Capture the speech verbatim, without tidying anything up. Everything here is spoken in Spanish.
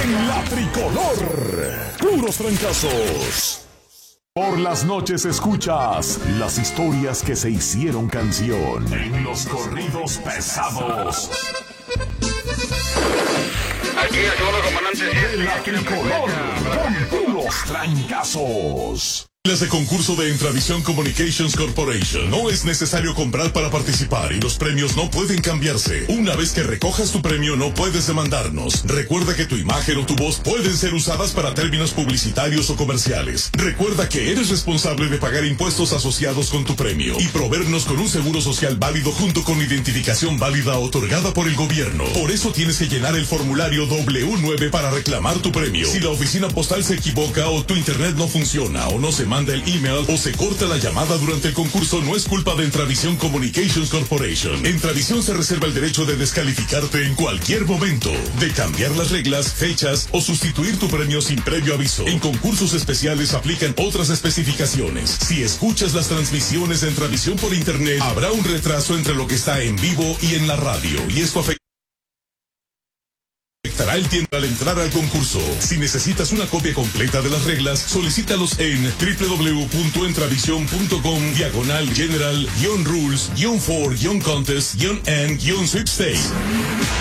La Tricolor. Puros trancazos. Por las noches escuchas las historias que se hicieron canción en los corridos pesados. Aquí el segundo comandante. De La Tricolor con puros trancazos. De concurso de Entravisión Communications Corporation. No es necesario comprar para participar y los premios no pueden cambiarse. Una vez que recojas tu premio no puedes demandarnos. Recuerda que tu imagen o tu voz pueden ser usadas para términos publicitarios o comerciales. Recuerda que eres responsable de pagar impuestos asociados con tu premio y proveernos con un seguro social válido junto con identificación válida otorgada por el gobierno. Por eso tienes que llenar el formulario doble u nueve para reclamar tu premio. Si la oficina postal se equivoca o tu internet no funciona o no se manda el email o se corta la llamada durante el concurso, no es culpa de Entravisión Communications Corporation. Entravisión se reserva el derecho de descalificarte en cualquier momento, de cambiar las reglas, fechas o sustituir tu premio sin previo aviso. En concursos especiales aplican otras especificaciones. Si escuchas las transmisiones de Entravisión por internet, habrá un retraso entre lo que está en vivo y en la radio, y esto afecta afectará el tiempo al entrar al concurso. Si necesitas una copia completa de las reglas, solicítalos en doble u doble u doble u punto entravisión punto com diagonal general guión rules guión for guión contest guión and guión sweepstakes.